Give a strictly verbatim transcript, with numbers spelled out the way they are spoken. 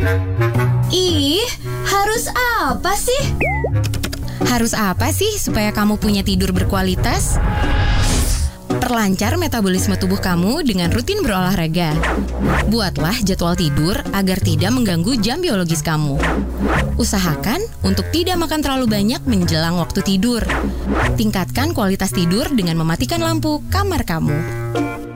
Ih, harus apa sih? Harus apa sih supaya kamu punya tidur berkualitas? Perlancar metabolisme tubuh kamu dengan rutin berolahraga. Buatlah jadwal tidur agar tidak mengganggu jam biologis kamu. Usahakan untuk tidak makan terlalu banyak menjelang waktu tidur. Tingkatkan kualitas tidur dengan mematikan lampu kamar kamu.